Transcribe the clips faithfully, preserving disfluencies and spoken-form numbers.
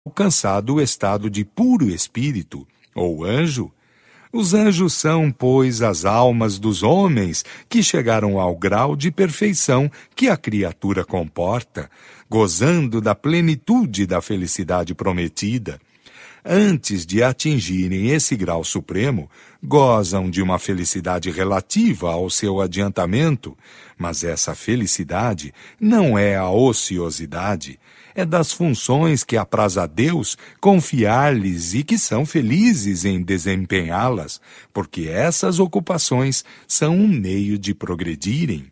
alcançado o estado de puro espírito, ou anjo. Os anjos são, pois, as almas dos homens que chegaram ao grau de perfeição que a criatura comporta, gozando da plenitude da felicidade prometida. Antes de atingirem esse grau supremo, gozam de uma felicidade relativa ao seu adiantamento, mas essa felicidade não é a ociosidade, é das funções que apraz a Deus confiar-lhes e que são felizes em desempenhá-las, porque essas ocupações são um meio de progredirem.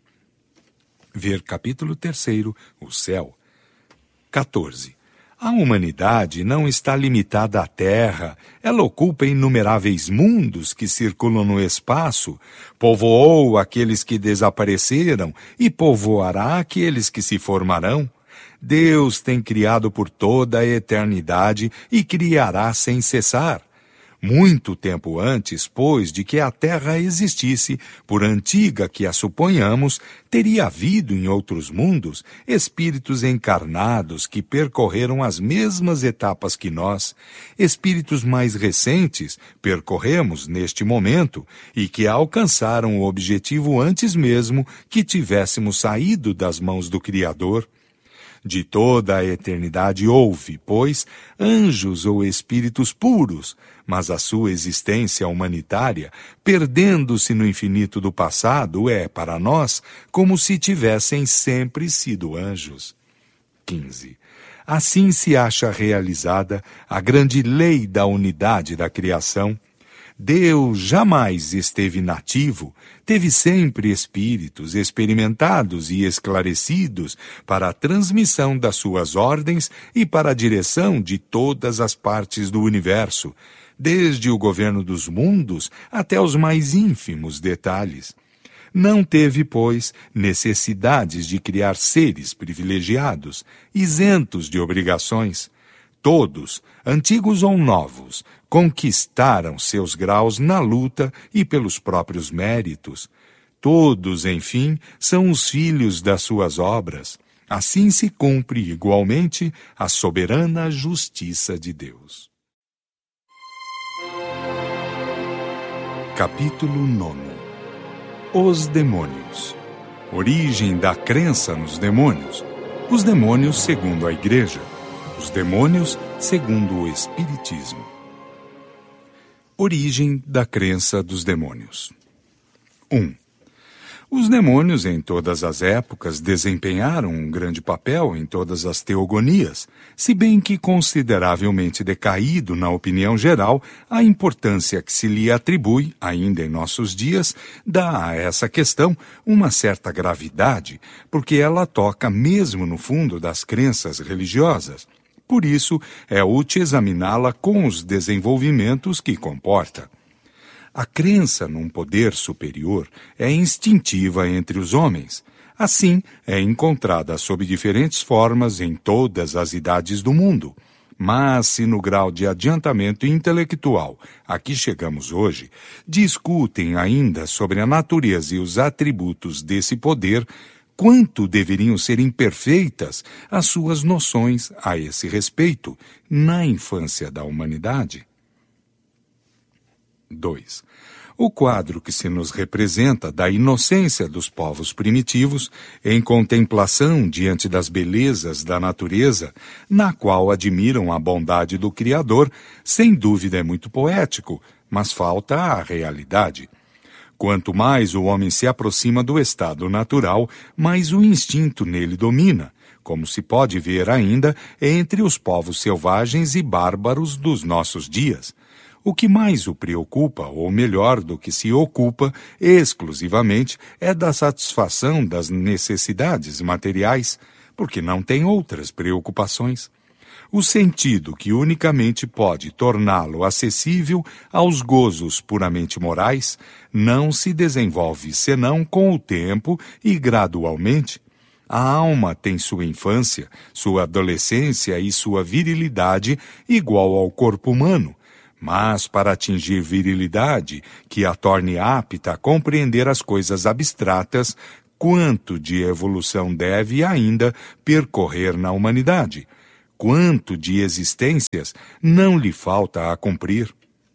Ver capítulo terceiro, o céu. quatorze. A humanidade não está limitada à Terra, ela ocupa inumeráveis mundos que circulam no espaço, povoou aqueles que desapareceram e povoará aqueles que se formarão. Deus tem criado por toda a eternidade e criará sem cessar. Muito tempo antes, pois, de que a Terra existisse, por antiga que a suponhamos, teria havido em outros mundos espíritos encarnados que percorreram as mesmas etapas que nós, espíritos mais recentes percorremos neste momento e que alcançaram o objetivo antes mesmo que tivéssemos saído das mãos do Criador. De toda a eternidade houve, pois, anjos ou espíritos puros, mas a sua existência humanitária, perdendo-se no infinito do passado, é, para nós, como se tivessem sempre sido anjos. quinze. Assim se acha realizada a grande lei da unidade da criação. Deus jamais esteve inativo, teve sempre espíritos experimentados e esclarecidos para a transmissão das suas ordens e para a direção de todas as partes do universo, desde o governo dos mundos até os mais ínfimos detalhes. Não teve, pois, necessidades de criar seres privilegiados, isentos de obrigações. Todos, antigos ou novos, conquistaram seus graus na luta e pelos próprios méritos. Todos, enfim, são os filhos das suas obras. Assim se cumpre igualmente a soberana justiça de Deus. Capítulo nono. Os demônios. Origem da crença nos demônios. Os demônios segundo a Igreja. Os demônios segundo o Espiritismo. Origem da crença dos demônios. um. Os demônios, em todas as épocas, desempenharam um grande papel em todas as teogonias, se bem que consideravelmente decaído na opinião geral, a importância que se lhe atribui, ainda em nossos dias, dá a essa questão uma certa gravidade, porque ela toca mesmo no fundo das crenças religiosas. Por isso, é útil examiná-la com os desenvolvimentos que comporta. A crença num poder superior é instintiva entre os homens. Assim, é encontrada sob diferentes formas em todas as idades do mundo. Mas, se no grau de adiantamento intelectual a que chegamos hoje, discutem ainda sobre a natureza e os atributos desse poder, quanto deveriam ser imperfeitas as suas noções a esse respeito na infância da humanidade. dois. O quadro que se nos representa da inocência dos povos primitivos, em contemplação diante das belezas da natureza, na qual admiram a bondade do Criador, sem dúvida é muito poético, mas falta a realidade. Quanto mais o homem se aproxima do estado natural, mais o instinto nele domina, como se pode ver ainda entre os povos selvagens e bárbaros dos nossos dias. O que mais o preocupa, ou melhor, do que se ocupa, exclusivamente, é da satisfação das necessidades materiais, porque não tem outras preocupações. O sentido que unicamente pode torná-lo acessível aos gozos puramente morais não se desenvolve senão com o tempo e gradualmente. A alma tem sua infância, sua adolescência e sua virilidade igual ao corpo humano. Mas, para atingir virilidade, que a torne apta a compreender as coisas abstratas, quanto de evolução deve ainda percorrer na humanidade? quanto de existências não lhe falta a cumprir.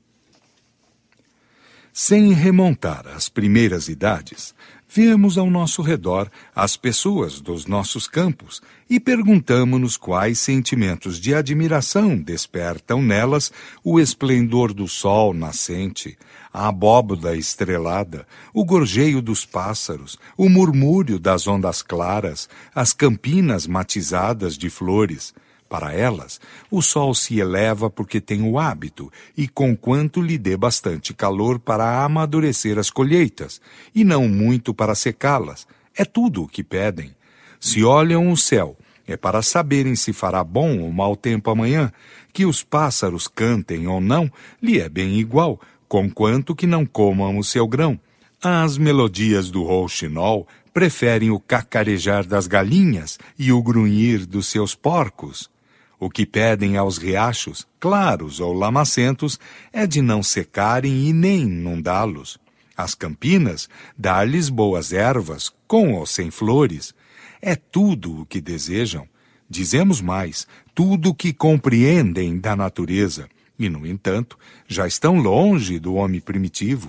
Sem remontar às primeiras idades, vemos ao nosso redor as pessoas dos nossos campos e perguntamo-nos quais sentimentos de admiração despertam nelas o esplendor do sol nascente, a abóbada estrelada, o gorjeio dos pássaros, o murmúrio das ondas claras, as campinas matizadas de flores. Para elas, o sol se eleva porque tem o hábito e conquanto lhe dê bastante calor para amadurecer as colheitas, e não muito para secá-las. É tudo o que pedem. Se olham o céu, é para saberem se fará bom ou mau tempo amanhã. Que os pássaros cantem ou não, lhe é bem igual, conquanto que não comam o seu grão. As melodias do rouxinol preferem o cacarejar das galinhas e o grunhir dos seus porcos. O que pedem aos riachos, claros ou lamacentos, é de não secarem e nem inundá-los. Às campinas, dar-lhes boas ervas, com ou sem flores. É tudo o que desejam. Dizemos mais, tudo o que compreendem da natureza. E, no entanto, já estão longe do homem primitivo.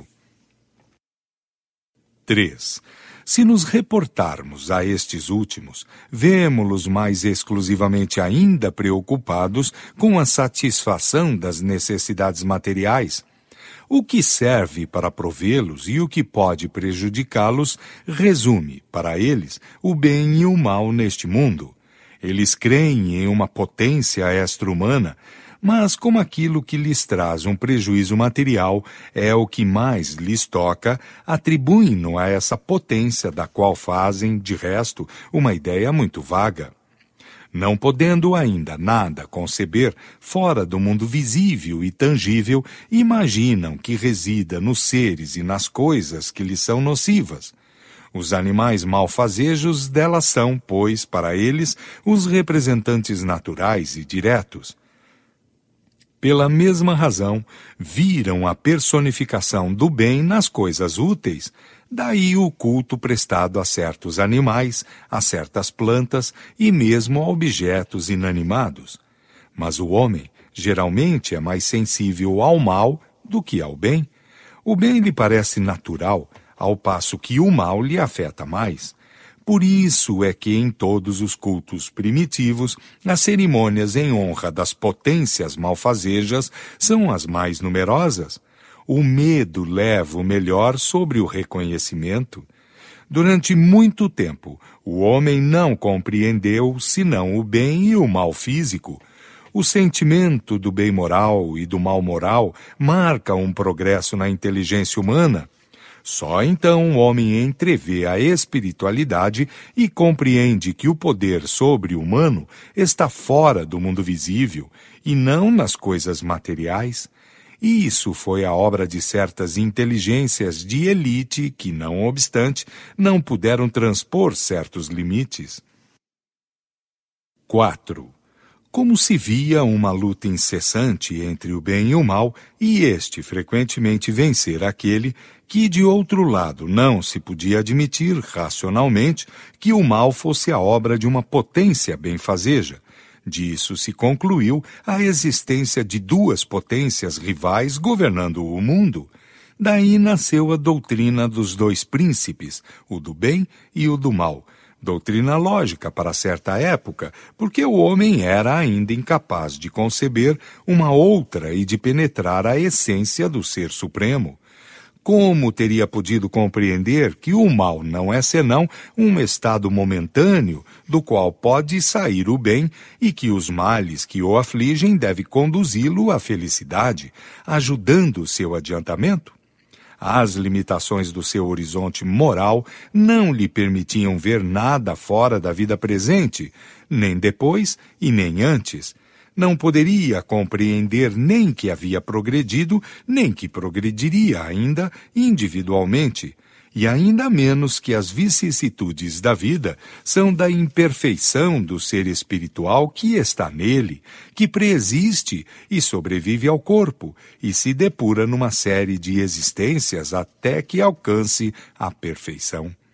três. Se nos reportarmos a estes últimos, vemo-los mais exclusivamente ainda preocupados com a satisfação das necessidades materiais. O que serve para provê-los e o que pode prejudicá-los resume, para eles, o bem e o mal neste mundo. Eles creem em uma potência extra-humana, mas como aquilo que lhes traz um prejuízo material é o que mais lhes toca, atribuem-no a essa potência da qual fazem, de resto, uma ideia muito vaga. Não podendo ainda nada conceber fora do mundo visível e tangível, imaginam que resida nos seres e nas coisas que lhes são nocivas. Os animais malfazejos delas são, pois, para eles, os representantes naturais e diretos. Pela mesma razão, viram a personificação do bem nas coisas úteis, daí o culto prestado a certos animais, a certas plantas e mesmo a objetos inanimados. Mas o homem, geralmente, é mais sensível ao mal do que ao bem. O bem lhe parece natural, ao passo que o mal lhe afeta mais. Por isso é que em todos os cultos primitivos, as cerimônias em honra das potências malfazejas são as mais numerosas. O medo leva o melhor sobre o reconhecimento. Durante muito tempo, o homem não compreendeu senão o bem e o mal físico. O sentimento do bem moral e do mal moral marca um progresso na inteligência humana. Só então o homem entrevê a espiritualidade e compreende que o poder sobre-humano está fora do mundo visível e não nas coisas materiais. E isso foi a obra de certas inteligências de elite que, não obstante, não puderam transpor certos limites. quatro. Como se via uma luta incessante entre o bem e o mal, e este frequentemente vencer aquele que, de outro lado, não se podia admitir racionalmente que o mal fosse a obra de uma potência benfazeja. Disso se concluiu a existência de duas potências rivais governando o mundo. Daí nasceu a doutrina dos dois príncipes, o do bem e o do mal. Doutrina lógica para certa época, porque o homem era ainda incapaz de conceber uma outra e de penetrar a essência do Ser Supremo. Como teria podido compreender que o mal não é senão um estado momentâneo do qual pode sair o bem e que os males que o afligem devem conduzi-lo à felicidade, ajudando o seu adiantamento? As limitações do seu horizonte moral não lhe permitiam ver nada fora da vida presente, nem depois e nem antes. Não poderia compreender nem que havia progredido, nem que progrediria ainda individualmente, e ainda menos que as vicissitudes da vida são da imperfeição do ser espiritual que está nele, que preexiste e sobrevive ao corpo, e se depura numa série de existências até que alcance a perfeição.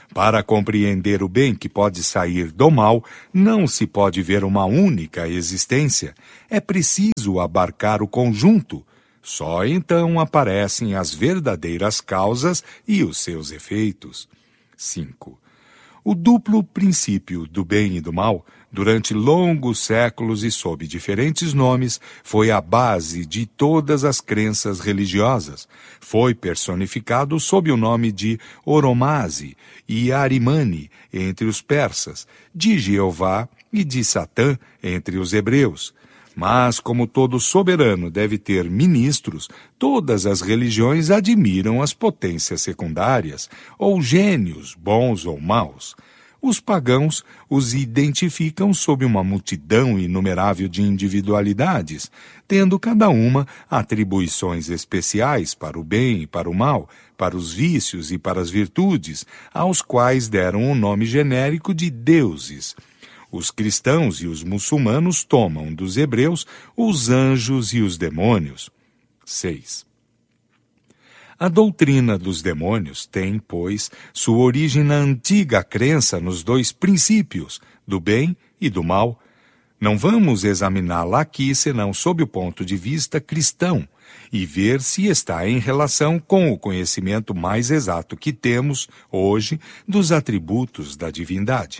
Para compreender o bem que pode sair do mal, não se pode ver uma única existência. É preciso abarcar o conjunto. Só então aparecem as verdadeiras causas e os seus efeitos. cinco. O duplo princípio do bem e do mal, durante longos séculos e sob diferentes nomes, foi a base de todas as crenças religiosas. Foi personificado sob o nome de Oromase e Arimane entre os persas, de Jeová e de Satã entre os hebreus. Mas, como todo soberano deve ter ministros, todas as religiões admiram as potências secundárias, ou gênios, bons ou maus. Os pagãos os identificam sob uma multidão inumerável de individualidades, tendo cada uma atribuições especiais para o bem e para o mal, para os vícios e para as virtudes, aos quais deram o nome genérico de deuses. Os cristãos e os muçulmanos tomam dos hebreus os anjos e os demônios. seis. A doutrina dos demônios tem, pois, sua origem na antiga crença nos dois princípios, do bem e do mal. Não vamos examiná-la aqui senão sob o ponto de vista cristão e ver se está em relação com o conhecimento mais exato que temos, hoje, dos atributos da divindade.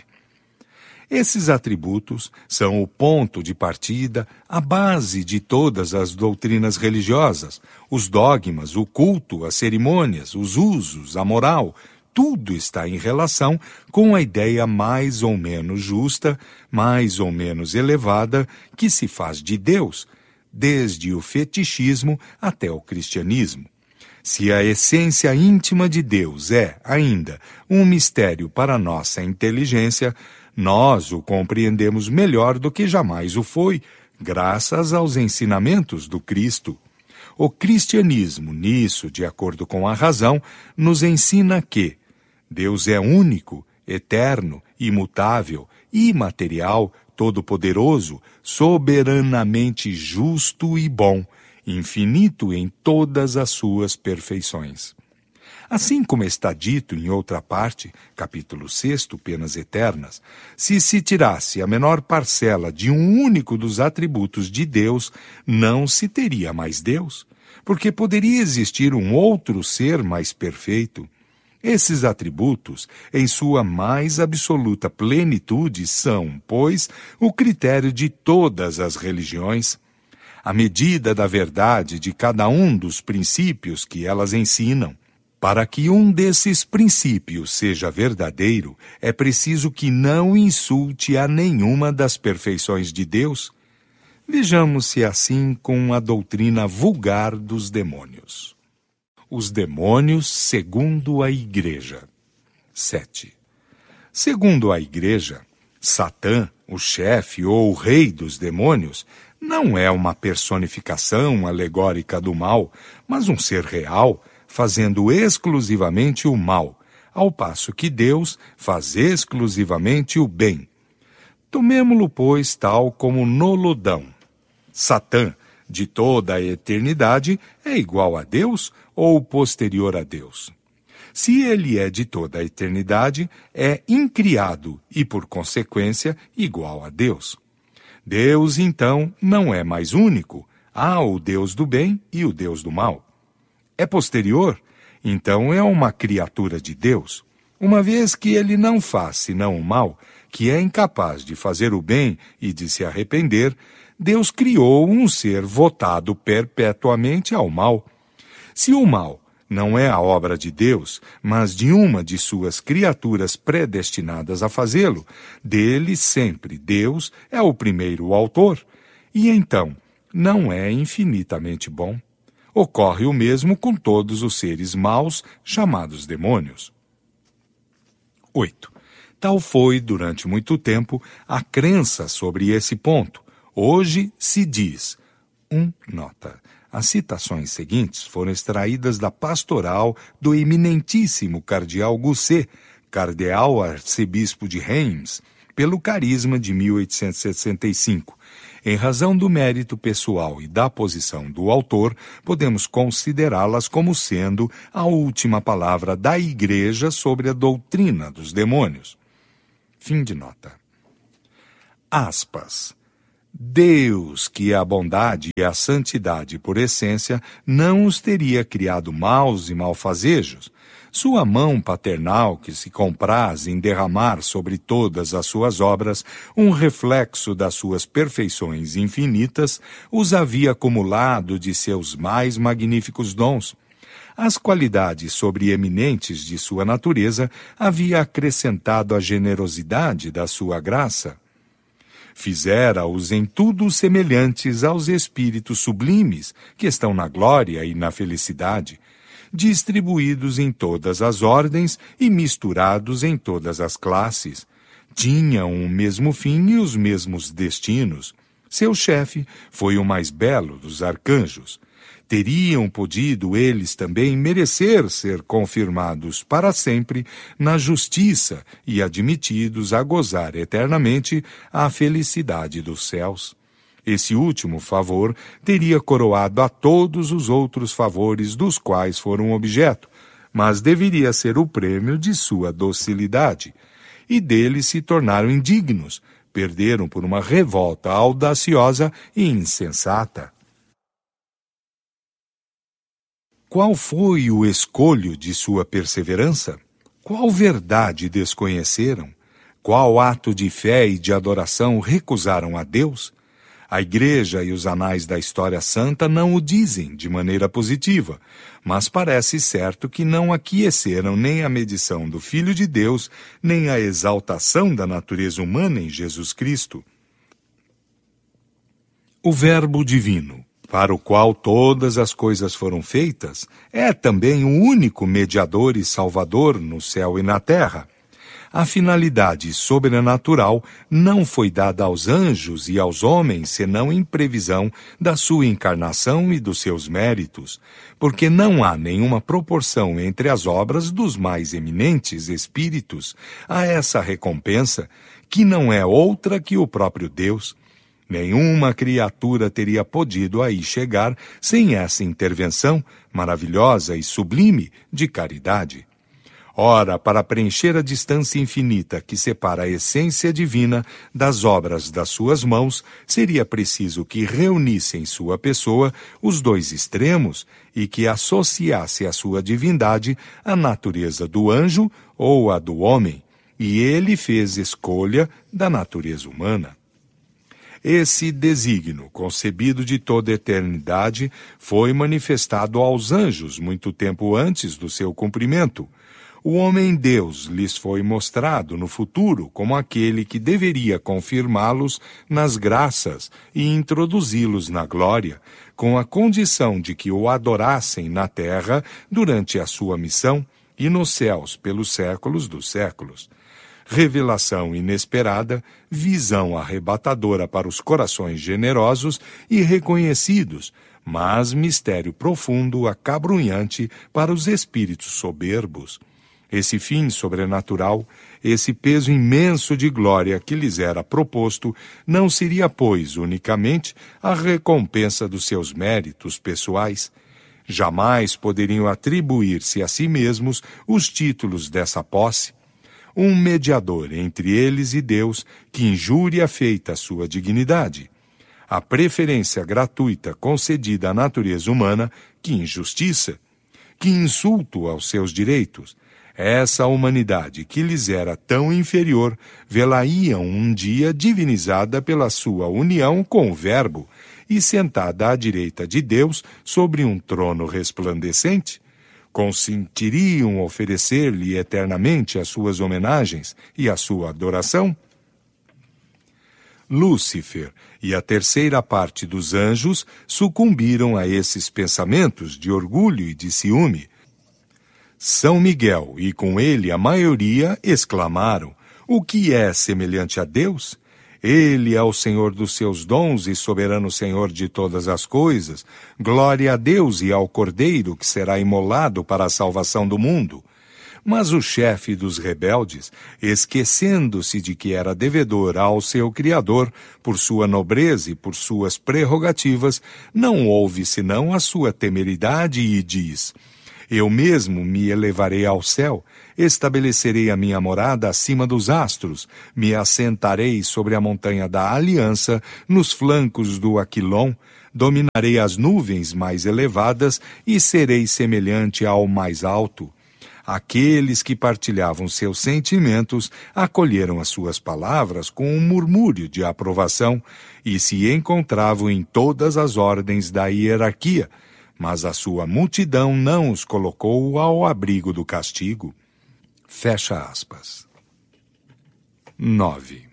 Esses atributos são o ponto de partida, a base de todas as doutrinas religiosas, os dogmas, o culto, as cerimônias, os usos, a moral. Tudo está em relação com a ideia mais ou menos justa, mais ou menos elevada, que se faz de Deus, desde o fetichismo até o cristianismo. Se a essência íntima de Deus é, ainda, um mistério para a nossa inteligência, nós o compreendemos melhor do que jamais o foi, graças aos ensinamentos do Cristo. O cristianismo, nisso, de acordo com a razão, nos ensina que Deus é único, eterno, imutável, imaterial, todo-poderoso, soberanamente justo e bom, infinito em todas as suas perfeições. Assim como está dito em outra parte, capítulo seis, Penas Eternas, se se tirasse a menor parcela de um único dos atributos de Deus, não se teria mais Deus, porque poderia existir um outro ser mais perfeito. Esses atributos, em sua mais absoluta plenitude, são, pois, o critério de todas as religiões. A medida da verdade de cada um dos princípios que elas ensinam. Para que um desses princípios seja verdadeiro, é preciso que não insulte a nenhuma das perfeições de Deus. Vejamos-se assim com a doutrina vulgar dos demônios. Os demônios segundo a Igreja. sete. Segundo a Igreja, Satã, o chefe ou o rei dos demônios, não é uma personificação alegórica do mal, mas um ser real, fazendo exclusivamente o mal, ao passo que Deus faz exclusivamente o bem. Tomemo-lo, pois, tal como nolodão. Satã, de toda a eternidade, é igual a Deus ou posterior a Deus? Se ele é de toda a eternidade, é incriado e, por consequência, igual a Deus. Deus, então, não é mais único. Há o Deus do bem e o Deus do mal. É posterior? Então é uma criatura de Deus, uma vez que ele não faz senão o mal, que é incapaz de fazer o bem e de se arrepender. Deus criou um ser votado perpetuamente ao mal. Se o mal não é a obra de Deus, mas de uma de suas criaturas predestinadas a fazê-lo, dele sempre Deus é o primeiro autor, e então não é infinitamente bom. Ocorre o mesmo com todos os seres maus, chamados demônios. oito. Tal foi, durante muito tempo, a crença sobre esse ponto. Hoje se diz. um. Nota. As citações seguintes foram extraídas da pastoral do eminentíssimo cardeal Gusset, cardeal arcebispo de Reims, pelo carisma de mil oitocentos e sessenta e cinco, Em razão do mérito pessoal e da posição do autor, podemos considerá-las como sendo a última palavra da Igreja sobre a doutrina dos demônios. Fim de nota. Aspas. Deus, que é a bondade e a santidade por essência, não os teria criado maus e malfazejos. Sua mão paternal, que se compraz em derramar sobre todas as suas obras um reflexo das suas perfeições infinitas, os havia acumulado de seus mais magníficos dons. As qualidades sobreeminentes de sua natureza havia acrescentado a generosidade da sua graça. Fizera-os em tudo semelhantes aos espíritos sublimes que estão na glória e na felicidade, distribuídos em todas as ordens e misturados em todas as classes. Tinham o mesmo fim e os mesmos destinos. Seu chefe foi o mais belo dos arcanjos. Teriam podido eles também merecer ser confirmados para sempre na justiça e admitidos a gozar eternamente a felicidade dos céus. Esse último favor teria coroado a todos os outros favores dos quais foram objeto, mas deveria ser o prêmio de sua docilidade. E deles se tornaram indignos, perderam por uma revolta audaciosa e insensata. Qual foi o escolho de sua perseverança? Qual verdade desconheceram? Qual ato de fé e de adoração recusaram a Deus? A Igreja e os anais da história santa não o dizem de maneira positiva, mas parece certo que não aqueceram nem a medição do Filho de Deus, nem a exaltação da natureza humana em Jesus Cristo. O Verbo Divino, para o qual todas as coisas foram feitas, é também o único mediador e salvador no céu e na terra. A finalidade sobrenatural não foi dada aos anjos e aos homens senão em previsão da sua encarnação e dos seus méritos, porque não há nenhuma proporção entre as obras dos mais eminentes espíritos a essa recompensa, que não é outra que o próprio Deus. Nenhuma criatura teria podido aí chegar sem essa intervenção maravilhosa e sublime de caridade. Ora, para preencher a distância infinita que separa a essência divina das obras das suas mãos, seria preciso que reunisse em sua pessoa os dois extremos e que associasse à sua divindade a natureza do anjo ou a do homem, e ele fez escolha da natureza humana. Esse desígnio, concebido de toda a eternidade, foi manifestado aos anjos muito tempo antes do seu cumprimento. O homem-deus lhes foi mostrado no futuro como aquele que deveria confirmá-los nas graças e introduzi-los na glória, com a condição de que o adorassem na terra durante a sua missão e nos céus pelos séculos dos séculos. Revelação inesperada, visão arrebatadora para os corações generosos e reconhecidos, mas mistério profundo, acabrunhante para os espíritos soberbos. Esse fim sobrenatural, esse peso imenso de glória que lhes era proposto, não seria, pois, unicamente a recompensa dos seus méritos pessoais. Jamais poderiam atribuir-se a si mesmos os títulos dessa posse. Um mediador entre eles e Deus, que injúria feita à sua dignidade. A preferência gratuita concedida à natureza humana, que injustiça. Que insulto aos seus direitos. Essa humanidade que lhes era tão inferior, vê-la-iam um dia divinizada pela sua união com o Verbo e sentada à direita de Deus sobre um trono resplandecente. Consentiriam oferecer-lhe eternamente as suas homenagens e a sua adoração? Lúcifer e a terceira parte dos anjos sucumbiram a esses pensamentos de orgulho e de ciúme. São Miguel e com ele a maioria exclamaram: o que é semelhante a Deus? Ele é o Senhor dos seus dons e soberano Senhor de todas as coisas. Glória a Deus e ao Cordeiro que será imolado para a salvação do mundo. Mas o chefe dos rebeldes, esquecendo-se de que era devedor ao seu Criador, por sua nobreza e por suas prerrogativas, não ouve senão a sua temeridade e diz: eu mesmo me elevarei ao céu, estabelecerei a minha morada acima dos astros, me assentarei sobre a montanha da aliança, nos flancos do Aquilon, dominarei as nuvens mais elevadas e serei semelhante ao mais alto. Aqueles que partilhavam seus sentimentos acolheram as suas palavras com um murmúrio de aprovação e se encontravam em todas as ordens da hierarquia, mas a sua multidão não os colocou ao abrigo do castigo. Fecha aspas. nove.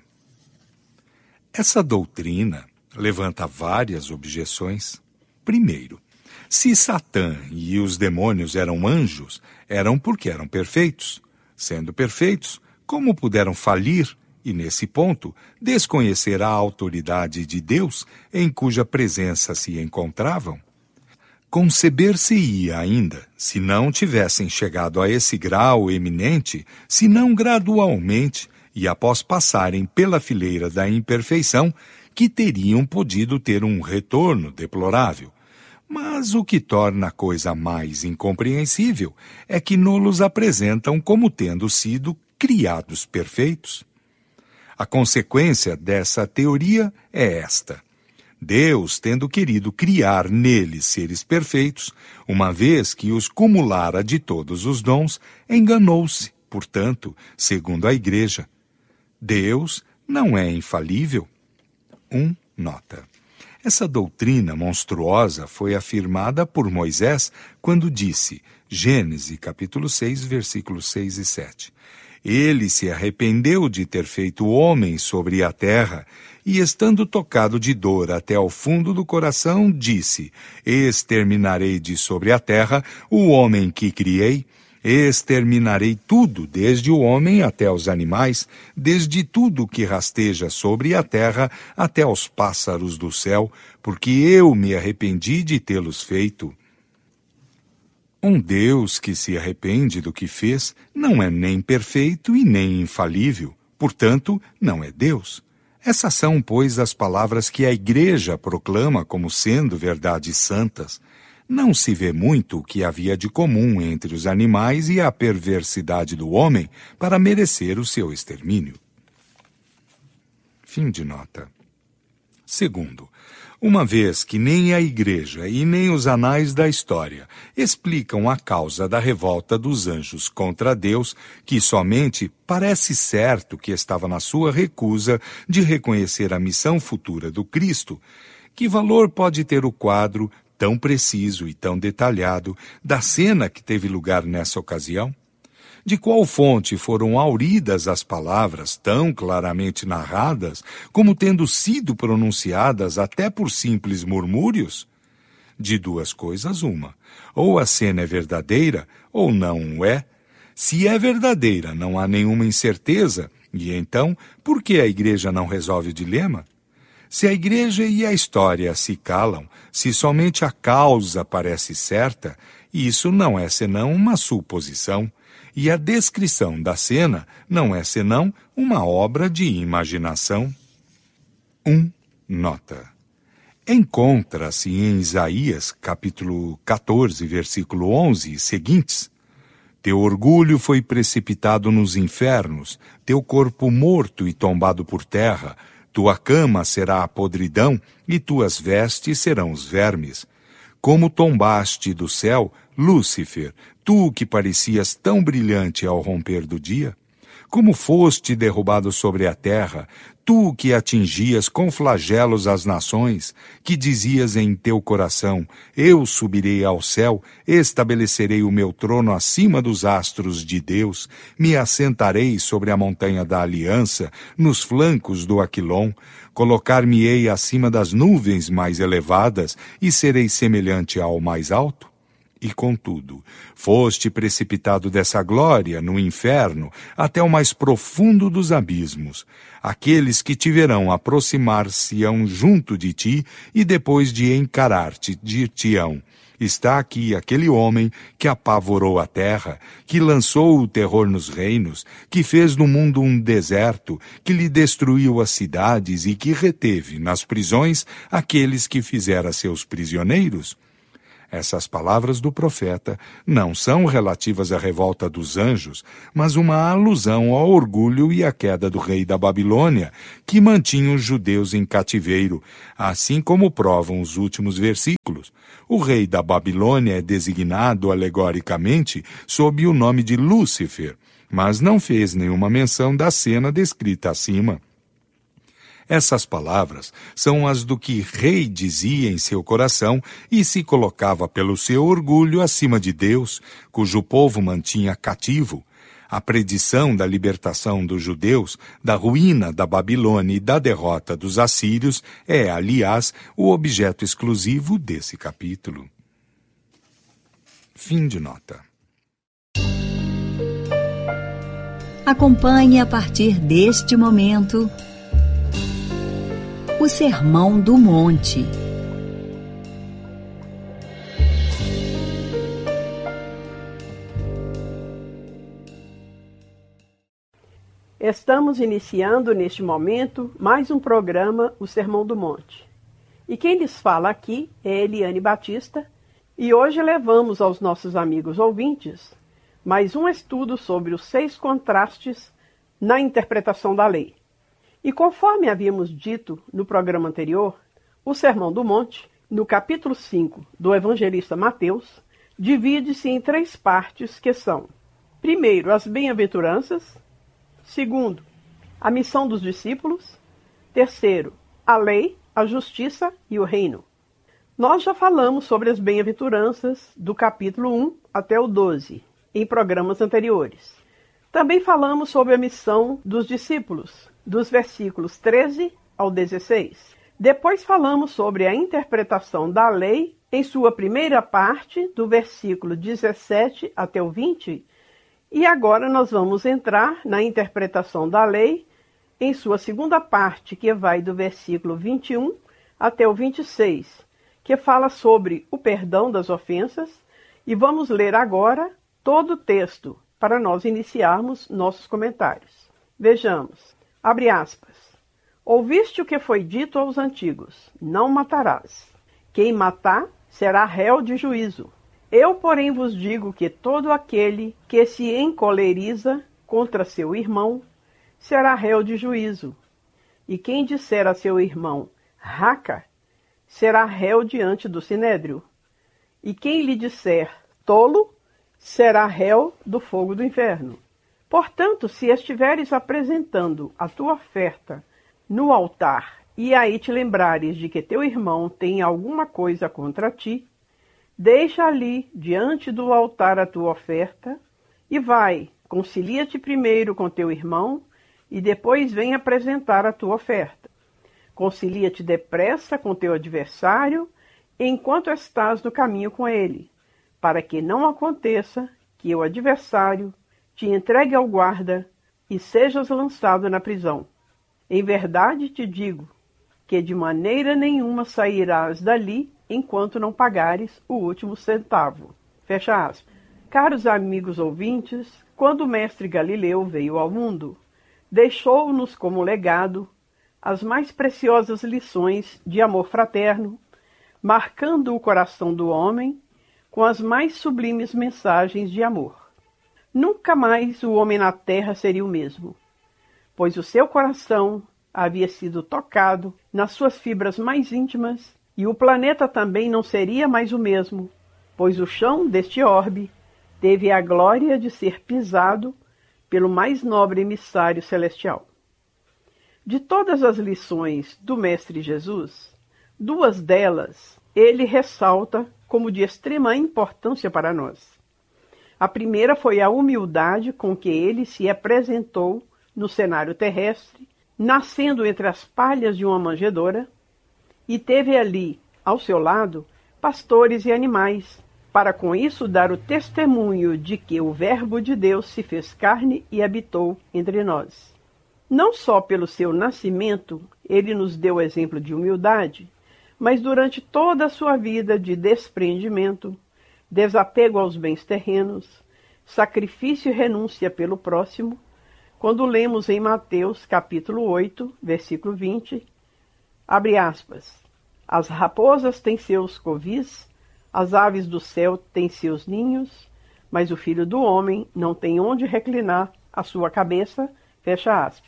Essa doutrina levanta várias objeções. Primeiro, se Satã e os demônios eram anjos, eram porque eram perfeitos. Sendo perfeitos, como puderam falir e, nesse ponto, desconhecer a autoridade de Deus em cuja presença se encontravam? Conceber-se-ia ainda, se não tivessem chegado a esse grau eminente, se não gradualmente, e após passarem pela fileira da imperfeição, que teriam podido ter um retorno deplorável. Mas o que torna a coisa mais incompreensível é que nos apresentam como tendo sido criados perfeitos. A consequência dessa teoria é esta: Deus, tendo querido criar neles seres perfeitos, uma vez que os cumulara de todos os dons, enganou-se, portanto, segundo a Igreja. Deus não é infalível. Um, nota. Essa doutrina monstruosa foi afirmada por Moisés quando disse, Gênesis capítulo seis, versículos seis e sete, ele se arrependeu de ter feito o homem sobre a terra e, estando tocado de dor até ao fundo do coração, disse, exterminarei de sobre a terra o homem que criei, exterminarei tudo, desde o homem até os animais, desde tudo que rasteja sobre a terra até os pássaros do céu, porque eu me arrependi de tê-los feito. Um Deus que se arrepende do que fez não é nem perfeito e nem infalível, portanto, não é Deus. Essas são, pois, as palavras que a Igreja proclama como sendo verdades santas. Não se vê muito o que havia de comum entre os animais e a perversidade do homem para merecer o seu extermínio. Fim de nota. Segundo, uma vez que nem a Igreja e nem os anais da história explicam a causa da revolta dos anjos contra Deus, que somente parece certo que estava na sua recusa de reconhecer a missão futura do Cristo, que valor pode ter o quadro tão preciso e tão detalhado da cena que teve lugar nessa ocasião? De qual fonte foram auridas as palavras tão claramente narradas, como tendo sido pronunciadas até por simples murmúrios? De duas coisas uma, ou a cena é verdadeira, ou não o é. Se é verdadeira, não há nenhuma incerteza, e então, por que a Igreja não resolve o dilema? Se a Igreja e a história se calam, se somente a causa parece certa, isso não é senão uma suposição, e a descrição da cena não é senão uma obra de imaginação. Um, nota. Encontra-se em Isaías, capítulo quatorze, versículo onze e seguintes, teu orgulho foi precipitado nos infernos, teu corpo morto e tombado por terra, tua cama será a podridão e tuas vestes serão os vermes. Como tombaste do céu, Lúcifer, tu que parecias tão brilhante ao romper do dia? Como foste derrubado sobre a terra, tu que atingias com flagelos as nações, que dizias em teu coração, eu subirei ao céu, estabelecerei o meu trono acima dos astros de Deus, me assentarei sobre a montanha da aliança, nos flancos do Aquilon, colocar-me-ei acima das nuvens mais elevadas e serei semelhante ao mais alto? E, contudo, foste precipitado dessa glória no inferno até o mais profundo dos abismos. Aqueles que te verão aproximar-se-ão junto de ti e depois de encarar-te dir-te-ão, Está aqui aquele homem que apavorou a terra, que lançou o terror nos reinos, que fez do mundo um deserto, que lhe destruiu as cidades e que reteve nas prisões aqueles que fizera seus prisioneiros. Essas palavras do profeta não são relativas à revolta dos anjos, mas uma alusão ao orgulho e à queda do rei da Babilônia, que mantinha os judeus em cativeiro, assim como provam os últimos versículos. O rei da Babilônia é designado alegoricamente sob o nome de Lúcifer, mas não fez nenhuma menção da cena descrita acima. Essas palavras são as do que rei dizia em seu coração e se colocava pelo seu orgulho acima de Deus, cujo povo mantinha cativo. A predição da libertação dos judeus, da ruína da Babilônia e da derrota dos assírios é, aliás, o objeto exclusivo desse capítulo. Fim de nota. Acompanhe a partir deste momento o Sermão do Monte. Estamos iniciando neste momento mais um programa, o Sermão do Monte. E quem lhes fala aqui é Eliane Batista, e hoje levamos aos nossos amigos ouvintes mais um estudo sobre os seis contrastes na interpretação da lei. E conforme havíamos dito no programa anterior, o Sermão do Monte, no capítulo cinco do evangelista Mateus, divide-se em três partes que são: primeiro, as bem-aventuranças; segundo, a missão dos discípulos; terceiro, a lei, a justiça e o reino. Nós já falamos sobre as bem-aventuranças do capítulo um até o doze, em programas anteriores. Também falamos sobre a missão dos discípulos, dos versículos treze ao dezesseis. Depois falamos sobre a interpretação da lei em sua primeira parte, do versículo dezessete até o vinte, e agora nós vamos entrar na interpretação da lei em sua segunda parte, que vai do versículo vinte e um até o vinte e seis, que fala sobre o perdão das ofensas, e vamos ler agora todo o texto para nós iniciarmos nossos comentários. Vejamos. Abre aspas. Ouviste o que foi dito aos antigos: não matarás. Quem matar será réu de juízo. Eu, porém, vos digo que todo aquele que se encoleriza contra seu irmão será réu de juízo. E quem disser a seu irmão, raca, será réu diante do sinédrio. E quem lhe disser, tolo, será réu do fogo do inferno. Portanto, se estiveres apresentando a tua oferta no altar, e aí te lembrares de que teu irmão tem alguma coisa contra ti, deixa ali, diante do altar, a tua oferta, e vai, concilia-te primeiro com teu irmão, e depois vem apresentar a tua oferta. Concilia-te depressa com teu adversário, enquanto estás no caminho com ele, para que não aconteça que o adversário te entregue ao guarda e sejas lançado na prisão. Em verdade te digo que de maneira nenhuma sairás dali enquanto não pagares o último centavo. Fecha aspas. Caros amigos ouvintes, quando o mestre Galileu veio ao mundo, deixou-nos como legado as mais preciosas lições de amor fraterno, marcando o coração do homem com as mais sublimes mensagens de amor. Nunca mais o homem na terra seria o mesmo, pois o seu coração havia sido tocado nas suas fibras mais íntimas, e o planeta também não seria mais o mesmo, pois o chão deste orbe teve a glória de ser pisado pelo mais nobre emissário celestial. De todas as lições do Mestre Jesus, duas delas ele ressalta como de extrema importância para nós. A primeira foi a humildade com que ele se apresentou no cenário terrestre, nascendo entre as palhas de uma manjedoura, e teve ali, ao seu lado, pastores e animais, para com isso dar o testemunho de que o Verbo de Deus se fez carne e habitou entre nós. Não só pelo seu nascimento ele nos deu exemplo de humildade, mas durante toda a sua vida de desprendimento, desapego aos bens terrenos, sacrifício e renúncia pelo próximo, quando lemos em Mateus capítulo oito, versículo vinte, abre aspas, as raposas têm seus covis, as aves do céu têm seus ninhos, mas o Filho do Homem não tem onde reclinar a sua cabeça, fecha aspas.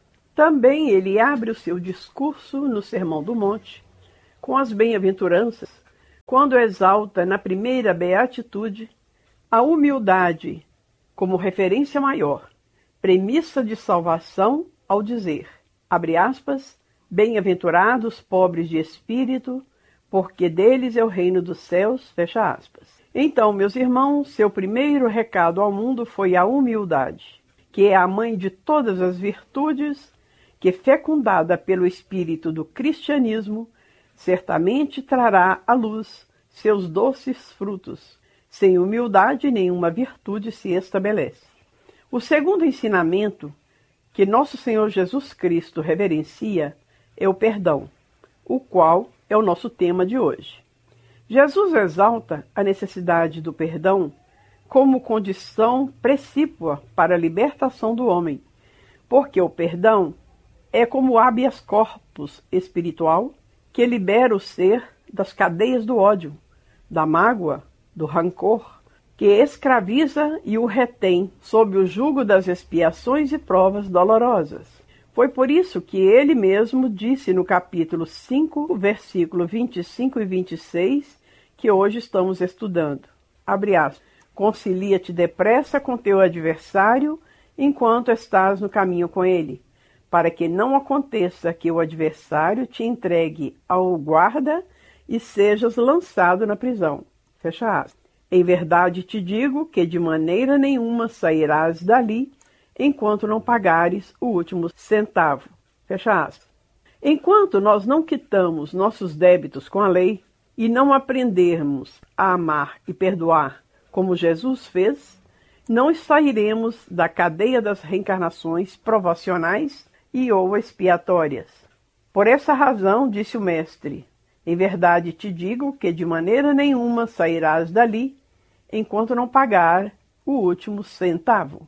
Também ele abre o seu discurso no Sermão do Monte, com as bem-aventuranças, quando exalta na primeira beatitude a humildade como referência maior, premissa de salvação ao dizer, abre aspas, bem-aventurados pobres de espírito, porque deles é o reino dos céus, fecha aspas. Então, meus irmãos, seu primeiro recado ao mundo foi a humildade, que é a mãe de todas as virtudes, que, fecundada pelo espírito do cristianismo, certamente trará à luz seus doces frutos. Sem humildade, nenhuma virtude se estabelece. O segundo ensinamento que nosso Senhor Jesus Cristo reverencia é o perdão, o qual é o nosso tema de hoje. Jesus exalta a necessidade do perdão como condição precípua para a libertação do homem, porque o perdão é como o habeas corpus espiritual que libera o ser das cadeias do ódio, da mágoa, do rancor, que escraviza e o retém sob o jugo das expiações e provas dolorosas. Foi por isso que ele mesmo disse no capítulo cinco, versículo vinte e cinco e vinte e seis, que hoje estamos estudando. Abre aspas. Concilia-te depressa com teu adversário enquanto estás no caminho com ele, para que não aconteça que o adversário te entregue ao guarda e sejas lançado na prisão. Fecha aspas. Em verdade te digo que de maneira nenhuma sairás dali enquanto não pagares o último centavo. Fecha aspas. Enquanto nós não quitamos nossos débitos com a lei e não aprendermos a amar e perdoar como Jesus fez, não sairemos da cadeia das reencarnações provacionais e ou expiatórias. Por essa razão, disse o mestre, em verdade te digo que de maneira nenhuma sairás dali enquanto não pagar o último centavo.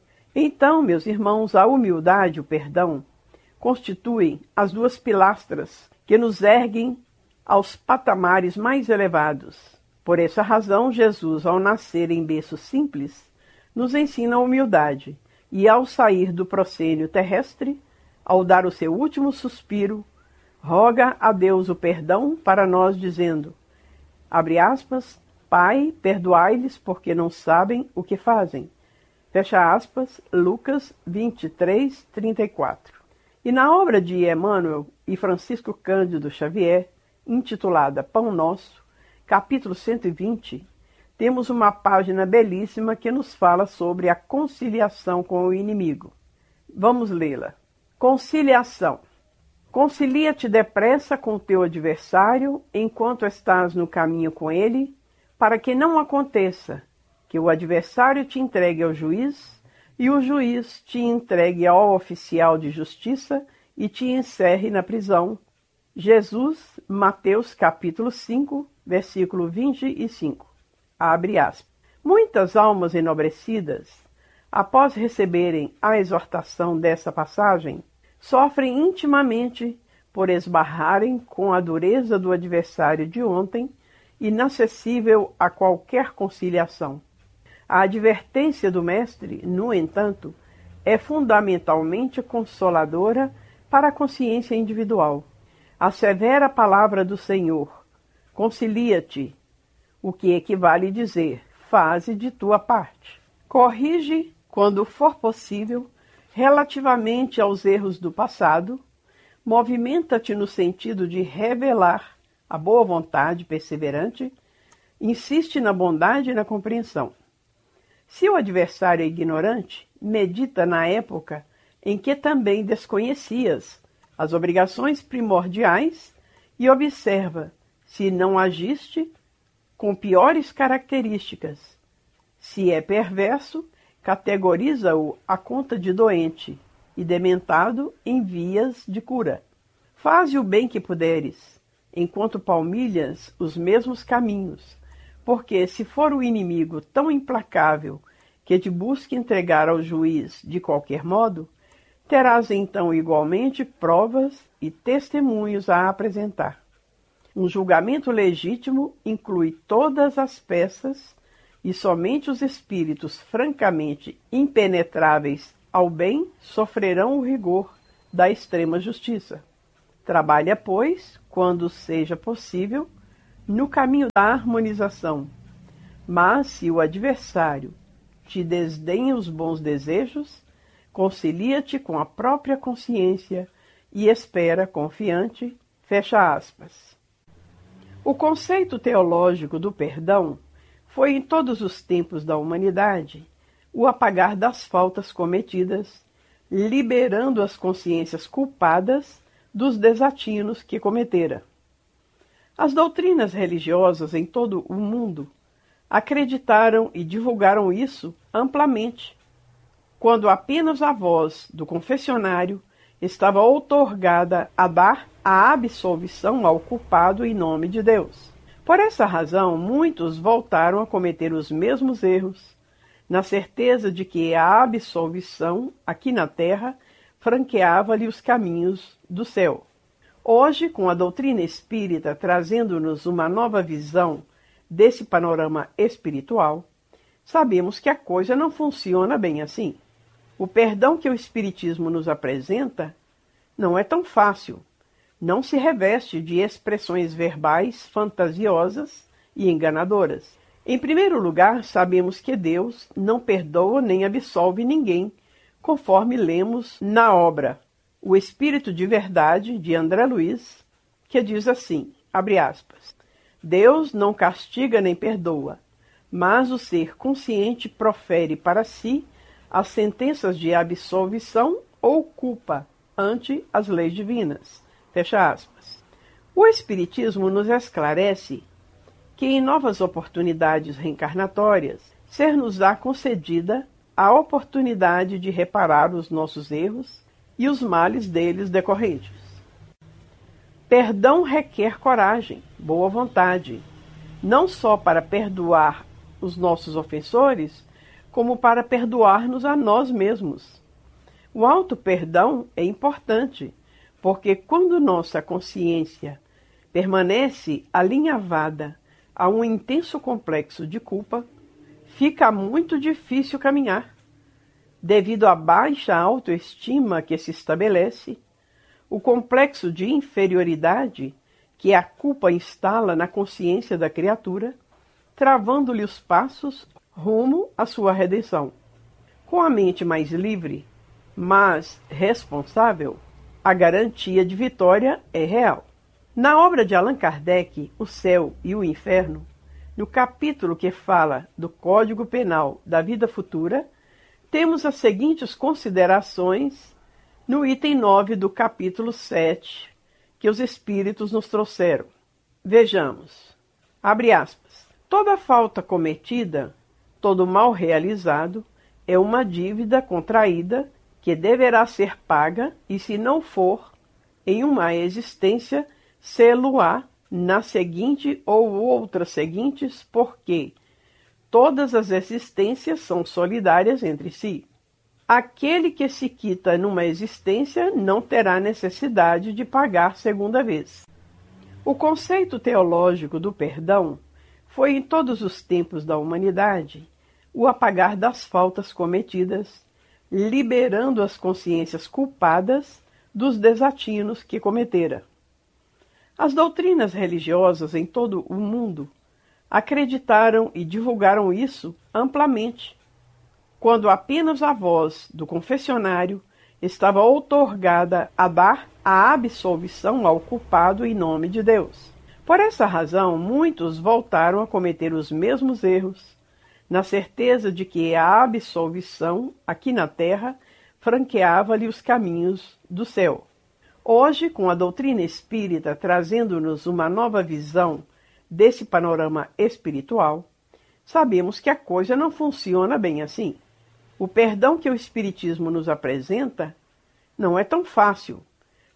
Então, meus irmãos, a humildade e o perdão constituem as duas pilastras que nos erguem aos patamares mais elevados. Por essa razão, Jesus, ao nascer em berço simples, nos ensina a humildade e, ao sair do proscênio terrestre, ao dar o seu último suspiro, roga a Deus o perdão para nós, dizendo, abre aspas, Pai, perdoai-lhes porque não sabem o que fazem. Fecha aspas, Lucas vinte e três, trinta e quatro. E na obra de Emmanuel e Francisco Cândido Xavier, intitulada Pão Nosso, capítulo cento e vinte, temos uma página belíssima que nos fala sobre a conciliação com o inimigo. Vamos lê-la. Conciliação. Concilia-te depressa com teu adversário enquanto estás no caminho com ele, para que não aconteça que o adversário te entregue ao juiz e o juiz te entregue ao oficial de justiça e te encerre na prisão. Jesus, Mateus capítulo cinco, versículo vinte e cinco. Abre aspas. Muitas almas enobrecidas, após receberem a exortação dessa passagem, sofrem intimamente por esbarrarem com a dureza do adversário de ontem, inacessível a qualquer conciliação. A advertência do mestre, no entanto, é fundamentalmente consoladora para a consciência individual. A severa palavra do Senhor, concilia-te, o que equivale dizer, faze de tua parte. Corrige, quando for possível, relativamente aos erros do passado, movimenta-te no sentido de revelar a boa vontade perseverante, insiste na bondade e na compreensão. Se o adversário é ignorante, medita na época em que também desconhecias as obrigações primordiais e observa se não agiste com piores características. Se é perverso, categoriza-o à conta de doente e dementado em vias de cura. Faze o bem que puderes, enquanto palmilhas os mesmos caminhos, porque se for o inimigo tão implacável que te busque entregar ao juiz de qualquer modo, terás então igualmente provas e testemunhos a apresentar. Um julgamento legítimo inclui todas as peças e somente os espíritos francamente impenetráveis ao bem sofrerão o rigor da extrema justiça. Trabalha, pois, quando seja possível, no caminho da harmonização. Mas se o adversário te desdenha os bons desejos, concilia-te com a própria consciência e espera confiante, fecha aspas. O conceito teológico do perdão foi em todos os tempos da humanidade o apagar das faltas cometidas, liberando as consciências culpadas dos desatinos que cometera. As doutrinas religiosas em todo o mundo acreditaram e divulgaram isso amplamente, quando apenas a voz do confessionário estava outorgada a dar a absolvição ao culpado em nome de Deus. Por essa razão, muitos voltaram a cometer os mesmos erros, na certeza de que a absolvição, aqui na terra, franqueava-lhe os caminhos do céu. Hoje, com a doutrina espírita trazendo-nos uma nova visão desse panorama espiritual, sabemos que a coisa não funciona bem assim. O perdão que o Espiritismo nos apresenta não é tão fácil, não se reveste de expressões verbais fantasiosas e enganadoras. Em primeiro lugar, sabemos que Deus não perdoa nem absolve ninguém, conforme lemos na obra O Espírito de Verdade, de André Luiz, que diz assim, abre aspas, Deus não castiga nem perdoa, mas o ser consciente profere para si as sentenças de absolvição ou culpa ante as leis divinas. Fecha aspas. O Espiritismo nos esclarece que em novas oportunidades reencarnatórias, ser-nos-á concedida a oportunidade de reparar os nossos erros e os males deles decorrentes. Perdão requer coragem, boa vontade, não só para perdoar os nossos ofensores, como para perdoar-nos a nós mesmos. O auto-perdão é importante, porque quando nossa consciência permanece alinhavada a um intenso complexo de culpa, fica muito difícil caminhar. Devido à baixa autoestima que se estabelece, o complexo de inferioridade que a culpa instala na consciência da criatura, travando-lhe os passos rumo à sua redenção. Com a mente mais livre, mas responsável, a garantia de vitória é real. Na obra de Allan Kardec, O Céu e o Inferno, no capítulo que fala do Código Penal da Vida Futura, temos as seguintes considerações no item nove do capítulo sete, que os Espíritos nos trouxeram. Vejamos. Abre aspas. Toda falta cometida, todo mal realizado, é uma dívida contraída que deverá ser paga e, se não for, em uma existência, sê-lo-á na seguinte ou outras seguintes, porque todas as existências são solidárias entre si. Aquele que se quita numa existência não terá necessidade de pagar segunda vez. O conceito teológico do perdão foi em todos os tempos da humanidade o apagar das faltas cometidas, liberando as consciências culpadas dos desatinos que cometera. As doutrinas religiosas em todo o mundo acreditaram e divulgaram isso amplamente, quando apenas a voz do confessionário estava outorgada a dar a absolvição ao culpado em nome de Deus. Por essa razão, muitos voltaram a cometer os mesmos erros, na certeza de que a absolvição, aqui na terra, franqueava-lhe os caminhos do céu. Hoje, com a doutrina espírita trazendo-nos uma nova visão desse panorama espiritual, sabemos que a coisa não funciona bem assim. O perdão que o Espiritismo nos apresenta não é tão fácil,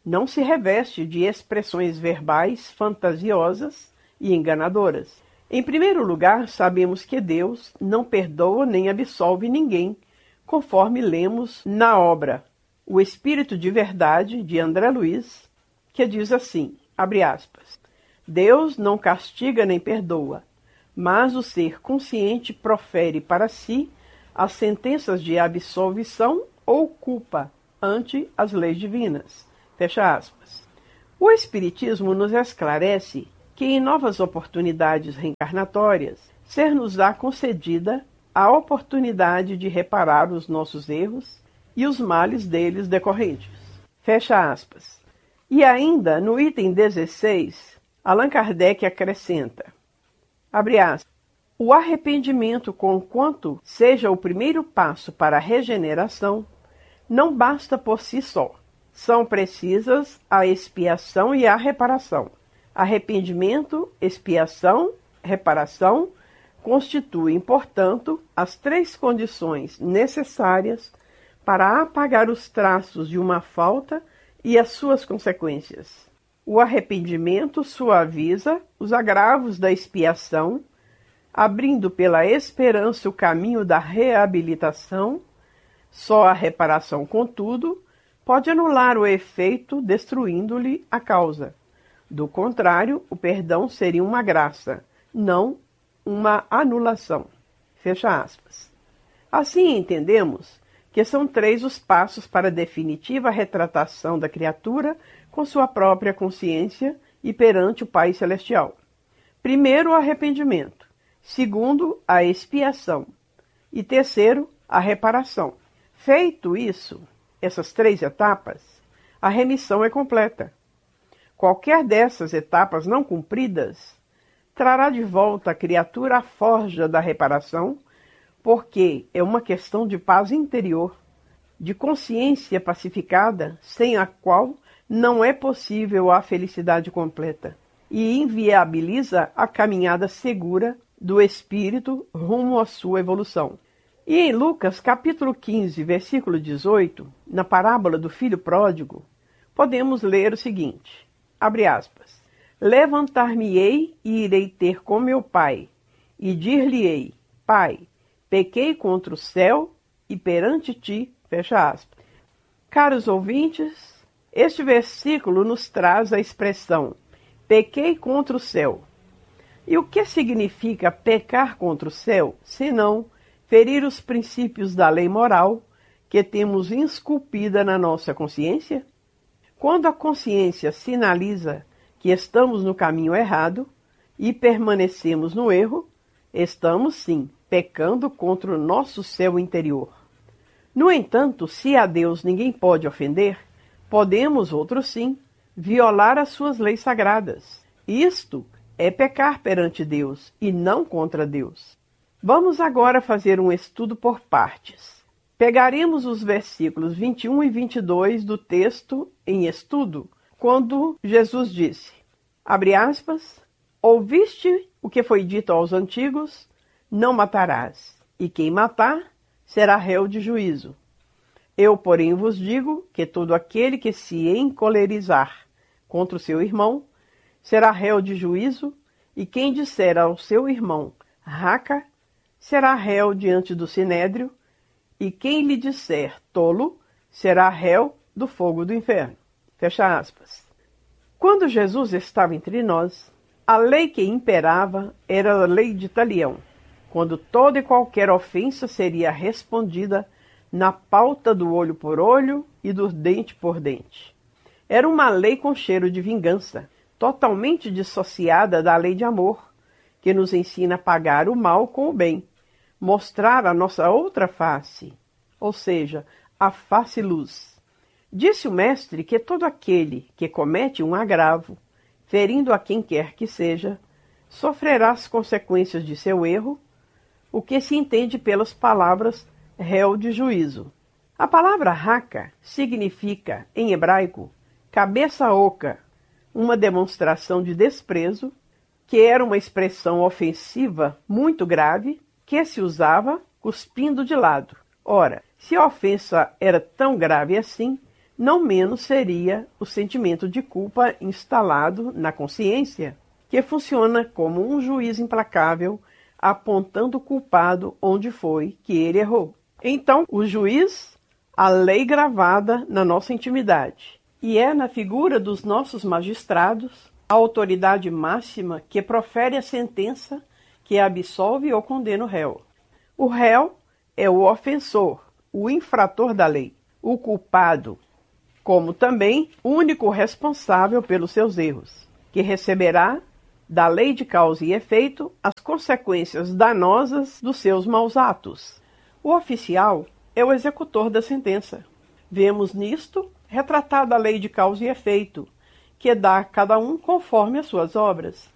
não se reveste de expressões verbais fantasiosas e enganadoras. Em primeiro lugar, sabemos que Deus não perdoa nem absolve ninguém, conforme lemos na obra O Espírito de Verdade, de André Luiz, que diz assim, abre aspas, Deus não castiga nem perdoa, mas o ser consciente profere para si as sentenças de absolvição ou culpa ante as leis divinas. Fecha aspas. O Espiritismo nos esclarece que em novas oportunidades reencarnatórias, ser-nos-á concedida a oportunidade de reparar os nossos erros e os males deles decorrentes. Fecha aspas. E ainda, no item dezesseis, Allan Kardec acrescenta, abre aspas, o arrependimento, conquanto seja o primeiro passo para a regeneração, não basta por si só. São precisas a expiação e a reparação. Arrependimento, expiação, reparação constituem, portanto, as três condições necessárias para apagar os traços de uma falta e as suas consequências. O arrependimento suaviza os agravos da expiação, abrindo pela esperança o caminho da reabilitação. Só a reparação, contudo, pode anular o efeito, destruindo-lhe a causa. Do contrário, o perdão seria uma graça, não uma anulação. Fecha aspas. Assim entendemos que são três os passos para a definitiva retratação da criatura com sua própria consciência e perante o Pai Celestial. Primeiro, o arrependimento. Segundo, a expiação. E terceiro, a reparação. Feito isso, essas três etapas, a remissão é completa. Qualquer dessas etapas não cumpridas trará de volta a criatura à forja da reparação, porque é uma questão de paz interior, de consciência pacificada, sem a qual não é possível a felicidade completa, e inviabiliza a caminhada segura do espírito rumo à sua evolução. E em Lucas, capítulo quinze, versículo dezoito, na parábola do filho pródigo, podemos ler o seguinte, abre aspas, levantar-me-ei e irei ter com meu pai, e dir-lhe-ei, Pai, pequei contra o céu e perante ti, fecha aspas. Caros ouvintes, este versículo nos traz a expressão, pequei contra o céu. E o que significa pecar contra o céu, senão ferir os princípios da lei moral que temos esculpida na nossa consciência? Quando a consciência sinaliza que estamos no caminho errado e permanecemos no erro, estamos sim pecando contra o nosso céu interior. No entanto, se a Deus ninguém pode ofender, podemos, outros sim, violar as suas leis sagradas. Isto é pecar perante Deus e não contra Deus. Vamos agora fazer um estudo por partes. Pegaremos os versículos vinte e um e vinte e dois do texto em estudo, quando Jesus disse, abre aspas, ouviste o que foi dito aos antigos, não matarás, e quem matar será réu de juízo. Eu, porém, vos digo que todo aquele que se encolerizar contra o seu irmão será réu de juízo, e quem disser ao seu irmão, raca, será réu diante do sinédrio, e quem lhe disser tolo, será réu do fogo do inferno. Fecha aspas. Quando Jesus estava entre nós, a lei que imperava era a lei de Talião, quando toda e qualquer ofensa seria respondida na pauta do olho por olho e do dente por dente. Era uma lei com cheiro de vingança, totalmente dissociada da lei de amor, que nos ensina a pagar o mal com o bem, mostrar a nossa outra face, ou seja, a face-luz. Disse o mestre que todo aquele que comete um agravo, ferindo a quem quer que seja, sofrerá as consequências de seu erro, o que se entende pelas palavras réu de juízo. A palavra raca significa, em hebraico, cabeça oca, uma demonstração de desprezo, que era uma expressão ofensiva muito grave, que se usava cuspindo de lado. Ora, se a ofensa era tão grave assim, não menos seria o sentimento de culpa instalado na consciência, que funciona como um juiz implacável apontando o culpado onde foi que ele errou. Então, o juiz, a lei gravada na nossa intimidade, e é na figura dos nossos magistrados a autoridade máxima que profere a sentença que absolve ou condena o réu. O réu é o ofensor, o infrator da lei, o culpado, como também o único responsável pelos seus erros, que receberá da lei de causa e efeito as consequências danosas dos seus maus atos. O oficial é o executor da sentença. Vemos nisto retratada a lei de causa e efeito, que dá a cada um conforme as suas obras.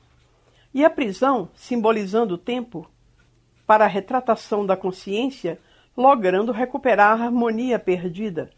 E a prisão, simbolizando o tempo, para a retratação da consciência, logrando recuperar a harmonia perdida.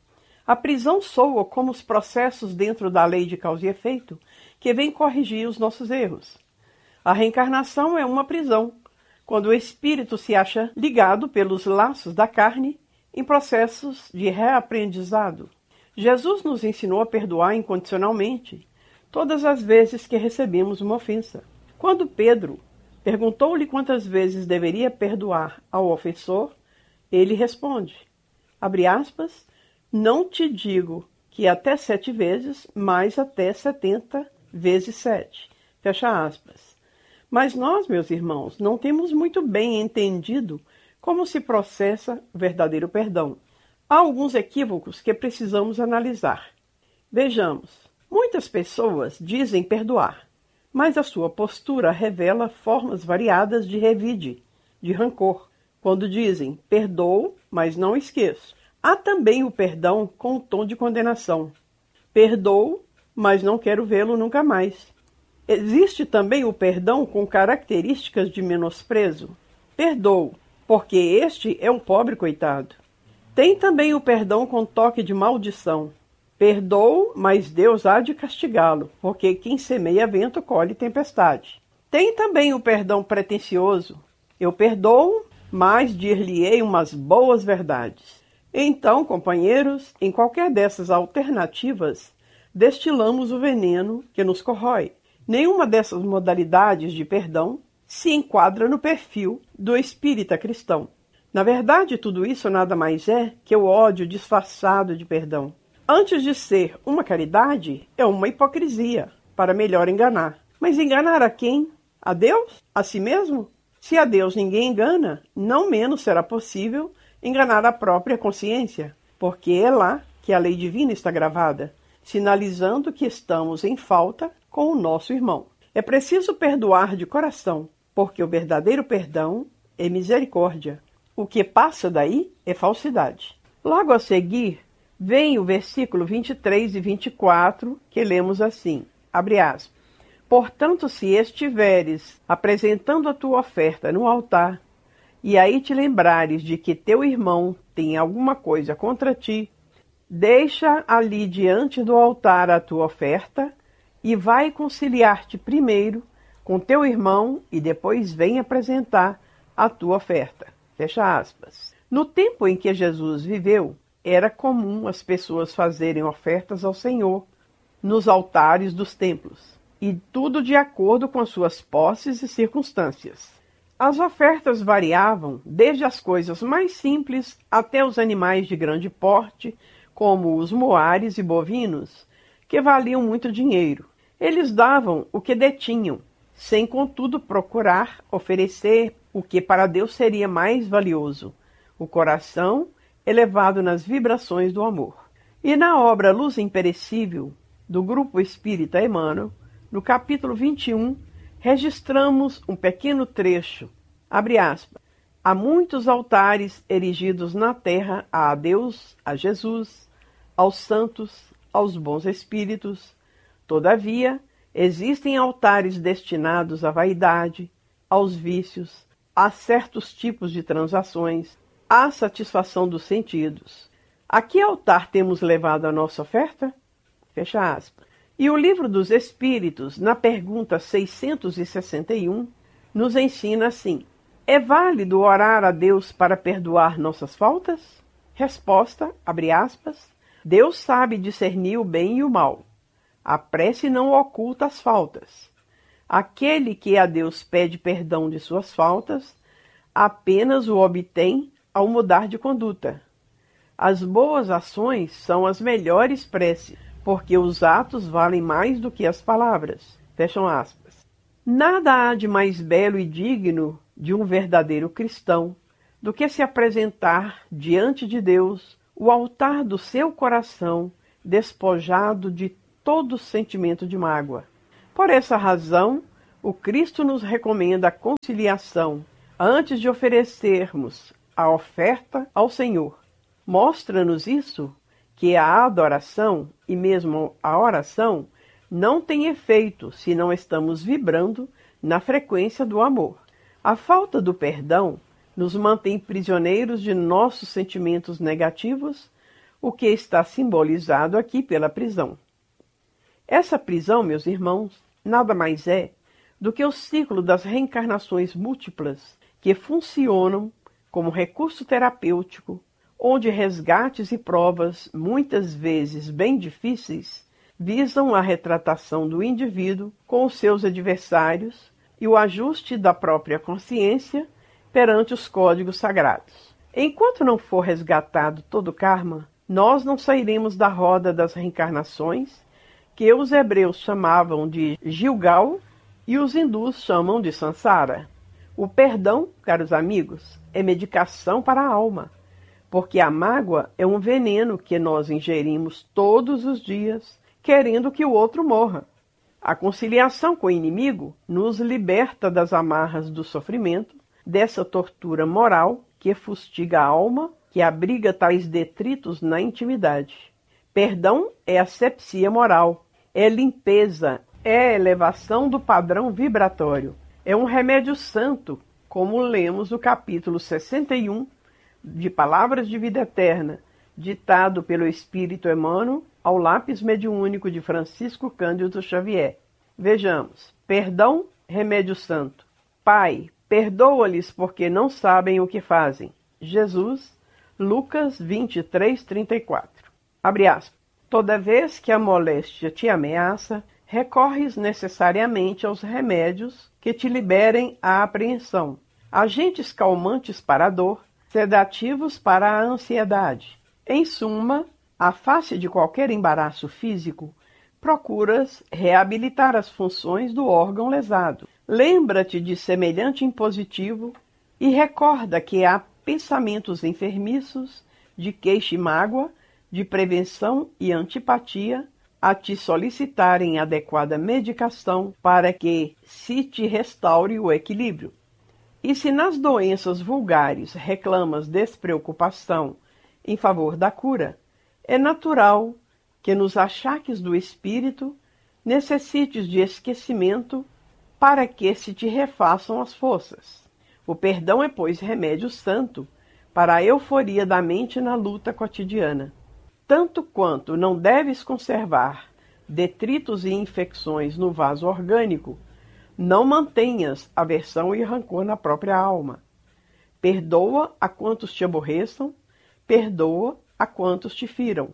A prisão soa como os processos dentro da lei de causa e efeito, que vem corrigir os nossos erros. A reencarnação é uma prisão, quando o espírito se acha ligado pelos laços da carne em processos de reaprendizado. Jesus nos ensinou a perdoar incondicionalmente todas as vezes que recebemos uma ofensa. Quando Pedro perguntou-lhe quantas vezes deveria perdoar ao ofensor, ele responde, abre aspas, não te digo que até sete vezes, mas até setenta vezes sete. Fecha aspas. Mas nós, meus irmãos, não temos muito bem entendido como se processa o verdadeiro perdão. Há alguns equívocos que precisamos analisar. Vejamos. Muitas pessoas dizem perdoar, mas a sua postura revela formas variadas de revide, de rancor. Quando dizem perdoo, mas não esqueço. Há também o perdão com o tom de condenação. Perdoo, mas não quero vê-lo nunca mais. Existe também o perdão com características de menosprezo. Perdoo, porque este é um pobre coitado. Tem também o perdão com toque de maldição. Perdoo, mas Deus há de castigá-lo, porque quem semeia vento colhe tempestade. Tem também o perdão pretensioso. Eu perdoo, mas dir-lhe-ei umas boas verdades. Então, companheiros, em qualquer dessas alternativas, destilamos o veneno que nos corrói. Nenhuma dessas modalidades de perdão se enquadra no perfil do espírita cristão. Na verdade, tudo isso nada mais é que o ódio disfarçado de perdão. Antes de ser uma caridade, é uma hipocrisia, para melhor enganar. Mas enganar a quem? A Deus? A si mesmo? Se a Deus ninguém engana, não menos será possível enganar a própria consciência, porque é lá que a lei divina está gravada, sinalizando que estamos em falta com o nosso irmão. É preciso perdoar de coração, porque o verdadeiro perdão é misericórdia. O que passa daí é falsidade. Logo a seguir, vem o versículo vinte e três e vinte e quatro, que lemos assim, abre aspas. Portanto, se estiveres apresentando a tua oferta no altar, e aí te lembrares de que teu irmão tem alguma coisa contra ti, deixa ali diante do altar a tua oferta e vai conciliar-te primeiro com teu irmão e depois vem apresentar a tua oferta. Fecha aspas. No tempo em que Jesus viveu, era comum as pessoas fazerem ofertas ao Senhor nos altares dos templos, e tudo de acordo com as suas posses e circunstâncias. As ofertas variavam desde as coisas mais simples até os animais de grande porte, como os moares e bovinos, que valiam muito dinheiro. Eles davam o que detinham, sem contudo procurar oferecer o que para Deus seria mais valioso, o coração elevado nas vibrações do amor. E na obra Luz Imperecível, do Grupo Espírita Emmanuel, no capítulo vinte e um, registramos um pequeno trecho, abre aspas, há muitos altares erigidos na terra a Deus, a Jesus, aos santos, aos bons espíritos. Todavia, existem altares destinados à vaidade, aos vícios, a certos tipos de transações, à satisfação dos sentidos. A que altar temos levado a nossa oferta? Fecha aspas. E o Livro dos Espíritos, na pergunta seiscentos e sessenta e um, nos ensina assim, é válido orar a Deus para perdoar nossas faltas? Resposta, abre aspas, Deus sabe discernir o bem e o mal. A prece não oculta as faltas. Aquele que a Deus pede perdão de suas faltas, apenas o obtém ao mudar de conduta. As boas ações são as melhores preces, porque os atos valem mais do que as palavras. Fecham aspas. Nada há de mais belo e digno de um verdadeiro cristão do que se apresentar diante de Deus o altar do seu coração despojado de todo sentimento de mágoa. Por essa razão, o Cristo nos recomenda a conciliação antes de oferecermos a oferta ao Senhor. Mostra-nos isso, que a adoração e mesmo a oração não tem efeito se não estamos vibrando na frequência do amor. A falta do perdão nos mantém prisioneiros de nossos sentimentos negativos, o que está simbolizado aqui pela prisão. Essa prisão, meus irmãos, nada mais é do que o ciclo das reencarnações múltiplas que funcionam como recurso terapêutico, onde resgates e provas, muitas vezes bem difíceis, visam a retratação do indivíduo com os seus adversários e o ajuste da própria consciência perante os códigos sagrados. Enquanto não for resgatado todo o karma, nós não sairemos da roda das reencarnações, que os hebreus chamavam de Gilgal e os hindus chamam de Sansara. O perdão, caros amigos, é medicação para a alma, porque a mágoa é um veneno que nós ingerimos todos os dias, querendo que o outro morra. A conciliação com o inimigo nos liberta das amarras do sofrimento, dessa tortura moral que fustiga a alma, que abriga tais detritos na intimidade. Perdão é asepsia moral, é limpeza, é elevação do padrão vibratório. É um remédio santo, como lemos no capítulo sessenta e um de Palavras de Vida Eterna, ditado pelo Espírito Emmanuel ao lápis mediúnico de Francisco Cândido Xavier. Vejamos. Perdão, remédio santo. Pai, perdoa-lhes porque não sabem o que fazem. Jesus, Lucas vinte e três, trinta e quatro. Abre aspas. Toda vez que a moléstia te ameaça, recorres necessariamente aos remédios que te liberem a apreensão. Agentes calmantes para a dor, sedativos para a ansiedade. Em suma, à face de qualquer embaraço físico, procuras reabilitar as funções do órgão lesado. Lembra-te de semelhante impositivo e recorda que há pensamentos enfermiços, de queixa e mágoa, de prevenção e antipatia, a te solicitarem adequada medicação para que se te restaure o equilíbrio. E se nas doenças vulgares reclamas despreocupação em favor da cura, é natural que nos achaques do espírito necessites de esquecimento para que se te refaçam as forças. O perdão é, pois, remédio santo para a euforia da mente na luta cotidiana. Tanto quanto não deves conservar detritos e infecções no vaso orgânico, não mantenhas aversão e rancor na própria alma. Perdoa a quantos te aborreçam, perdoa a quantos te firam.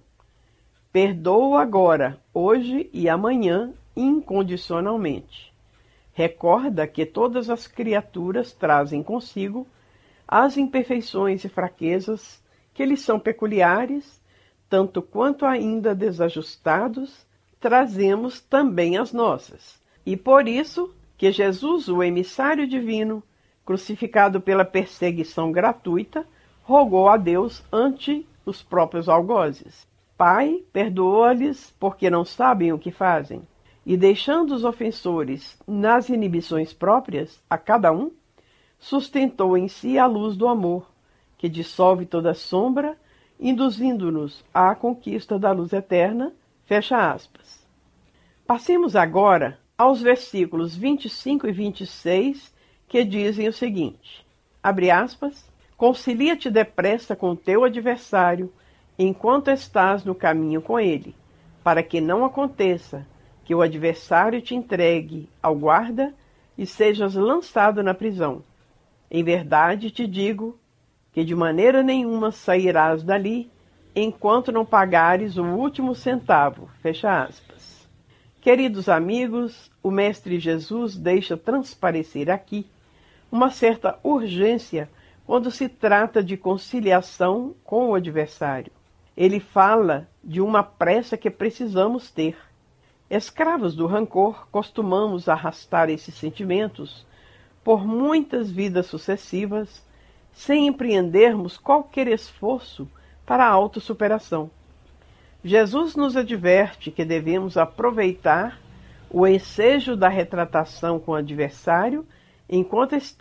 Perdoa agora, hoje e amanhã, incondicionalmente. Recorda que todas as criaturas trazem consigo as imperfeições e fraquezas que lhes são peculiares, tanto quanto ainda desajustados, trazemos também as nossas. E por isso que Jesus, o emissário divino, crucificado pela perseguição gratuita, rogou a Deus ante os próprios algozes. Pai, perdoa-lhes, porque não sabem o que fazem. E deixando os ofensores nas inibições próprias, a cada um, sustentou em si a luz do amor, que dissolve toda sombra, induzindo-nos à conquista da luz eterna. Fecha aspas. Passemos agora aos versículos vinte e cinco e vinte e seis, que dizem o seguinte, abre aspas, concilia-te depressa com teu adversário, enquanto estás no caminho com ele, para que não aconteça que o adversário te entregue ao guarda e sejas lançado na prisão. Em verdade te digo que de maneira nenhuma sairás dali, enquanto não pagares o último centavo. Fecha aspas. Queridos amigos, o Mestre Jesus deixa transparecer aqui uma certa urgência quando se trata de conciliação com o adversário. Ele fala de uma pressa que precisamos ter. Escravos do rancor, costumamos arrastar esses sentimentos por muitas vidas sucessivas, sem empreendermos qualquer esforço para a autossuperação. Jesus nos adverte que devemos aproveitar o ensejo da retratação com o adversário enquanto